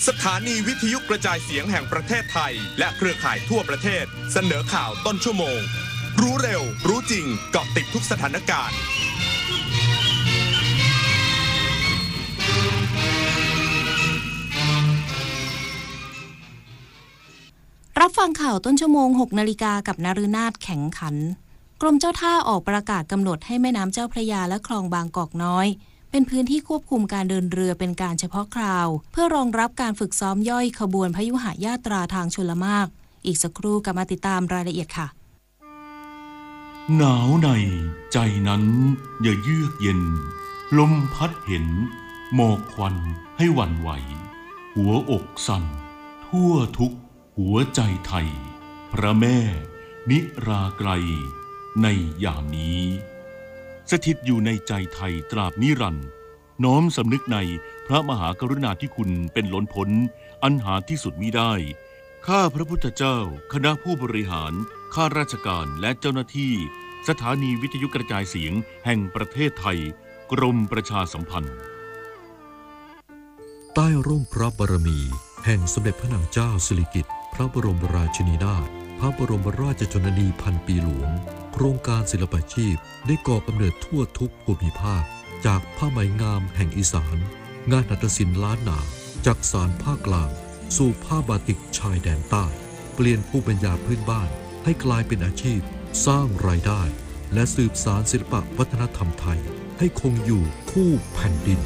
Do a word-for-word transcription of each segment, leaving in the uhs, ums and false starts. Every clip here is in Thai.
สถานีวิทยุกระจายเสียงแห่งประเทศไทยและเครือข่ายทั่วประเทศเสนอข่าวต้นชั่วโมงรู้เร็วรู้จริงเกาะติดทุกสถานการณ์รับฟังข่าวต้นชั่วโมง หกนาฬิกากับนฤนาถแข็งขันกรมเจ้าท่าออกประกาศกำหนดให้แม่น้ำเจ้าพระยาและคลองบางกอกน้อยเป็นพื้นที่ควบคุมการเดินเรือเป็นการเฉพาะคราวเพื่อรองรับการฝึกซ้อมย่อยขบวนพยุหญาตราทางชลมารอีกสักครู่กลับมาติดตามรายละเอียดค่ะหนาวในใจนั้นอย่าเยือกเย็นลมพัดเห็นหมอกควันให้หวั่นไหวหัวอกสั่นทั่วทุกหัวใจไทยพระแม่นิราไกรในยามนี้สถิตอยู่ในใจไทยตราบนิรันดร์น้อมสำนึกในพระมหากรุณาธิคุณเป็นล้นพ้นอันหาที่สุดมิได้ข้าพระพุทธเจ้าคณะผู้บริหารข้าราชการและเจ้าหน้าที่สถานีวิทยุกระจายเสียงแห่งประเทศไทยกรมประชาสัมพันธ์ใต้ร่มพระบารมีแห่งสมเด็จพระนางเจ้าสิริกิติ์พระบรมราชินีนาถพระบรมราชชนนีพันปีหลวงโครงการศิลปาชีพได้ก่อกำเนิดทั่วทุกภูมิภาคจากผ้าไหมงามแห่งอีสานงานหัตถศิลป์ล้านนาจากสานภาคกลางสู่ผ้าบาติกชายแดนใต้เปลี่ยนภูมิปัญญาพื้นบ้านให้กลายเป็นอาชีพสร้างรายได้และสืบสานศิลปวัฒนธรรมไทยให้คงอยู่คู่แผ่นดิน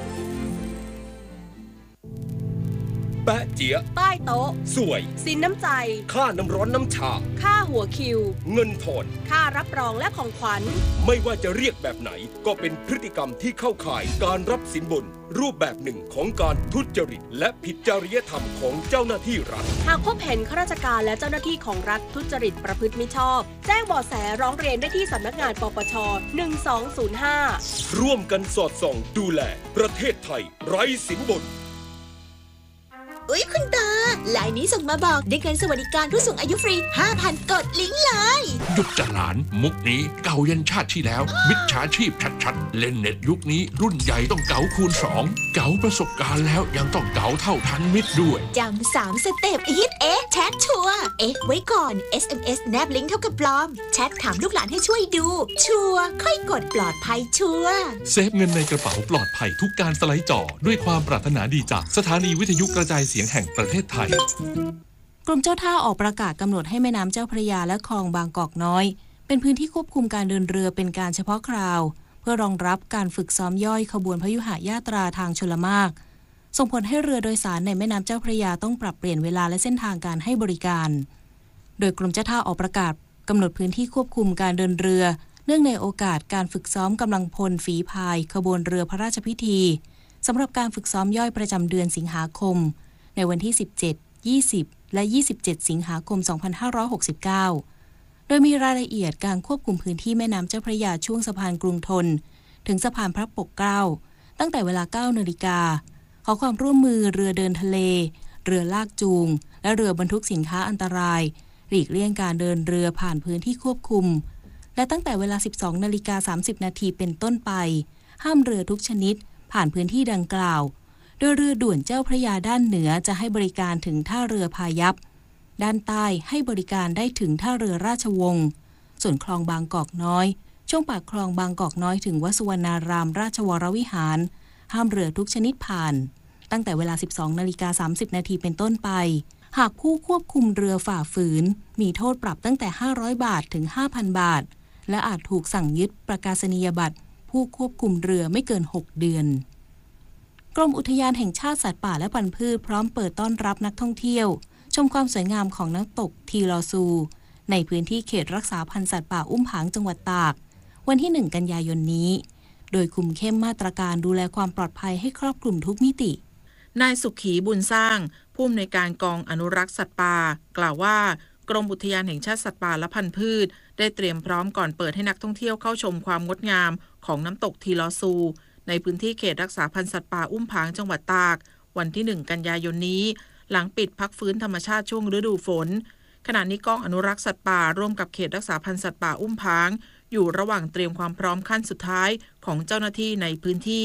แปะเจี๊ยใต้โต๊ะสวยสินน้ำใจค่าน้ำร้อนน้ำชาค่าหัวคิวเงินทอนค่ารับรองและของขวัญไม่ว่าจะเรียกแบบไหนก็เป็นพฤติกรรมที่เข้าข่ายการรับสินบนรูปแบบหนึ่งของการทุจริตและผิดจริยธรรมของเจ้าหน้าที่รัฐหากพบเห็นข้าราชการและเจ้าหน้าที่ของรัฐทุจริตประพฤติมิชอบแจ้งเบาะแสร้องเรียนได้ที่สำนักงานปปชหนึ่งสองศูนย์ห้าร่วมกันสอดส่องดูแลประเทศไทยไร้สินบนอุ๊ยคุณตาลายนี้ส่งมาบอกได้เงินสวัสดิการผู้สูงอายุฟรี ห้าพัน กดลิงก์เลยหยุดจะหลานมุกนี้เก่ายันชาติที่แล้วมิจฉาชีพชัดๆเล่นเน็ตยุคนี้รุ่นใหญ่ต้องเก๋าคูณสองเก๋าประสบการณ์แล้วยังต้องเก๋าเท่าทันมิตรด้วยจำสามสเต็ปฮิตเอ๊ะแชทชัวร์เอ๊ะไว้ก่อน เอส เอ็ม เอส แนบลิงก์เท่ากับปลอมแชทถามลูกหลานให้ช่วยดูชัวร์ค่อยกดปลอดภัยชัวร์เซฟเงินในกระเป๋าปลอดภัยทุกการสไลด์จอด้วยความปรารถนาดีจากสถานีวิทยุกระจายเสียงแห่งประเทศไทยกรมเจ้าท่าออกประกาศกำหนดให้แม่น้ำเจ้าพระยาและคลองบางกอกน้อยเป็นพื้นที่ควบคุมการเดินเรือเป็นการเฉพาะคราวเพื่อรองรับการฝึกซ้อมย่อยขบวนพยุหญาตราทางชลมารส่งผลให้เรือโดยสารในแม่น้ำเจ้าพระยาต้องปรับเปลี่ยนเวลาและเส้นทางการให้บริการโดยกรมเจ้าท่าออกประกาศกำหนดพื้นที่ควบคุมการเดินเรือเนื่องในโอกาสการฝึกซ้อมกำลังพลฝีพายขบวนเรือพระราชพิธีสำหรับการฝึกซ้อมย่อยประจำเดือนสิงหาคมในวันที่สิบเจ็ด ยี่สิบและยี่สิบเจ็ดสิงหาคมสองพันห้าร้อยหกสิบเก้าโดยมีรายละเอียดการควบคุมพื้นที่แม่น้ำเจ้าพระยาช่วงสะพานกรุงธนถึงสะพานพระปกเกล้าตั้งแต่เวลา เก้านาฬิกาขอความร่วมมือเรือเดินทะเลเรือลากจูงและเรือบรรทุกสินค้าอันตรายหลีกเลี่ยงการเดินเรือผ่านพื้นที่ควบคุมและตั้งแต่เวลา สิบสองนาฬิกาสามสิบนาทีเป็นต้นไปห้ามเรือทุกชนิดผ่านพื้นที่ดังกล่าวโดยเรือด่วนเจ้าพระยาด้านเหนือจะให้บริการถึงท่าเรือพายัพด้านใต้ให้บริการได้ถึงท่าเรือราชวงศ์ส่วนคลองบางกอกน้อยช่วงปากคลองบางกอกน้อยถึงวัดสุวรรณารามราชวรวิหารห้ามเรือทุกชนิดผ่านตั้งแต่เวลา สิบสองนาฬิกาสามสิบนาทีเป็นต้นไปหากผู้ควบคุมเรือฝ่าฝืนมีโทษปรับตั้งแต่ห้าร้อยบาทถึง ห้าพัน บาทและอาจถูกสั่งยึดประกาศนียบัตรผู้ควบคุมเรือไม่เกินหกเดือนกรมอุทยานแห่งชาติสัตว์ป่าและพันธุ์พืชพร้อมเปิดต้อนรับนักท่องเที่ยวชมความสวยงามของน้ำตกทีลอซูในพื้นที่เขตรักษาพันธุ์สัตว์ป่าอุ้มผางจังหวัดตากวันที่หนึ่งกันยายนนี้โดยคุมเข้มมาตรการดูแลความปลอดภัยให้ครอบคลุมทุกมิตินายสุขีบุญสร้างผู้อำนวยการกองอนุรักษ์สัตว์ป่ากล่าวว่ากรมอุทยานแห่งชาติสัตว์ป่าและพันธุ์พืชได้เตรียมพร้อมก่อนเปิดให้นักท่องเที่ยวเข้าชมความงดงามของน้ำตกทีลอซูในพื้นที่เขตรักษาพันธุ์สัตว์ป่าอุ้มผางจังหวัดตากวันที่หนึ่งกันยายนนี้หลังปิดพักฟื้นธรรมชาติช่วงฤดูฝนขณะนี้กองอนุรักษ์สัตว์ป่าร่วมกับเขตรักษาพันธุ์สัตว์ป่าอุ้มผางอยู่ระหว่างเตรียมความพร้อมขั้นสุดท้ายของเจ้าหน้าที่ในพื้นที่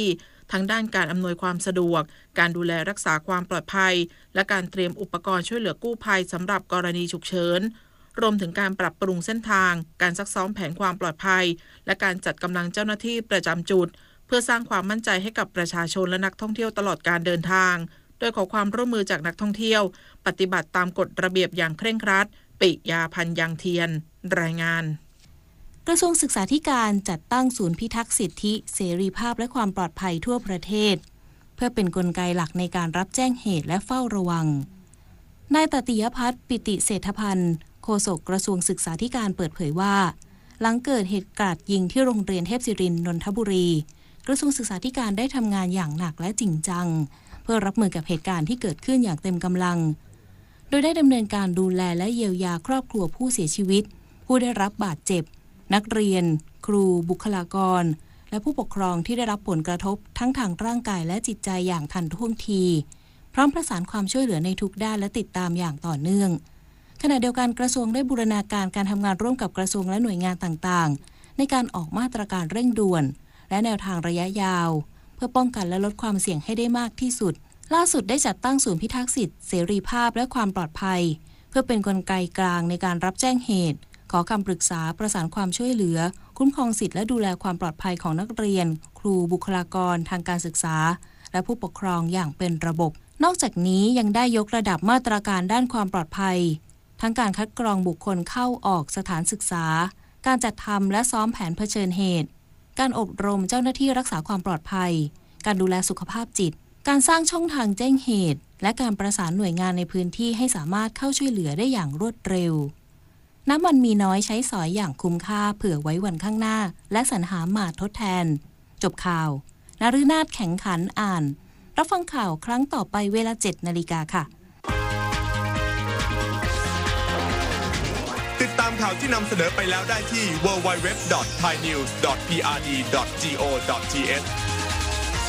ทั้งด้านการอำนวยความสะดวกการดูแลรักษาความปลอดภัยและการเตรียมอุปกรณ์ช่วยเหลือกู้ภัยสำหรับกรณีฉุกเฉินรวมถึงการปรับปรุงเส้นทางการซักซ้อมแผนความปลอดภัยและการจัดกำลังเจ้าหน้าที่ประจำจุดเพื่อสร้างความมั่นใจให้กับประชาชนและนักท่องเที่ยวตลอดการเดินทางโดยขอความร่วมมือจากนักท่องเที่ยวปฏิบัติตามกฎระเบียบอย่างเคร่งครัดปิยาพันธ์ยังเทียนรายงานกระทรวงศึกษาธิการจัดตั้งศูนย์พิทักษ์สิทธิเสรีภาพและความปลอดภัยทั่วประเทศเพื่อเป็นกลไกหลักในการรับแจ้งเหตุและเฝ้าระวังนายตติยพัฒน์ปิติเศรษฐพันธ์โฆษกกระทรวงศึกษาธิการเปิดเผยว่าหลังเกิดเหตุกราดยิงที่โรงเรียนเทพศิรินทร์นนทบุรีกระทรวงศึกษาธิการได้ทำงานอย่างหนักและจริงจังเพื่อรับมือกับเหตุการณ์ที่เกิดขึ้นอย่างเต็มกำลังโดยได้ดำเนินการดูแลและเยียวยาครอบครัวผู้เสียชีวิตผู้ได้รับบาดเจ็บนักเรียนครูบุคลากรและผู้ปกครองที่ได้รับผลกระทบทั้งทางร่างกายและจิตใจอย่างทันท่วงทีพร้อมประสานความช่วยเหลือในทุกด้านและติดตามอย่างต่อเนื่องขณะเดียวกันกระทรวงได้บูรณาการการทำงานร่วมกับกระทรวงและหน่วยงานต่างๆในการออกมาตรการเร่งด่วนและแนวทางระยะยาวเพื่อป้องกันและลดความเสี่ยงให้ได้มากที่สุดล่าสุดได้จัดตั้งศูนย์พิทักษ์สิทธิเสรีภาพและความปลอดภัยเพื่อเป็นกลไกกลางในการรับแจ้งเหตุขอคำปรึกษาประสานความช่วยเหลือคุ้มครองสิทธิและดูแลความปลอดภัยของนักเรียนครูบุคลากรทางการศึกษาและผู้ปกครองอย่างเป็นระบบนอกจากนี้ยังได้ยกระดับมาตรการด้านความปลอดภัยทั้งการคัดกรองบุคคลเข้าออกสถานศึกษาการจัดทำและซ้อมแผนเผชิญเหตุการอบรมเจ้าหน้าที่รักษาความปลอดภัยการดูแลสุขภาพจิตการสร้างช่องทางแจ้งเหตุและการประสานหน่วยงานในพื้นที่ให้สามารถเข้าช่วยเหลือได้อย่างรวดเร็วน้ำมันมีน้อยใช้สอยอย่างคุ้มค่าเผื่อไว้วันข้างหน้าและสรรหามาทดแทนจบข่าวนฤนาถแข็งขันอ่านรับฟังข่าวครั้งต่อไปเวลา เจ็ดนาฬิกาค่ะติดตามข่าวที่นำเสนอไปแล้วได้ที่ ดับเบิลยู ดับเบิลยู ดับเบิลยู ดอท ไทยนิวส์ ดอท พี อาร์ ดี ดอท จี โอ ดอท ที เอช